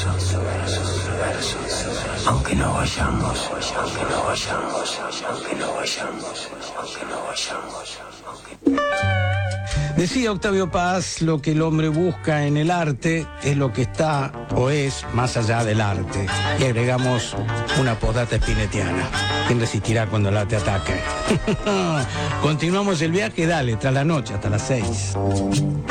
Aunque no vayamos, aunque no vayamos, aunque no vayamos, aunque no vayamos. Decía Octavio Paz, lo que el hombre busca en el arte es lo que está o es más allá del arte. Y agregamos una postdata spinettiana. ¿Quién resistirá cuando el arte ataque? Continuamos el viaje, dale, tras la noche, hasta las 6.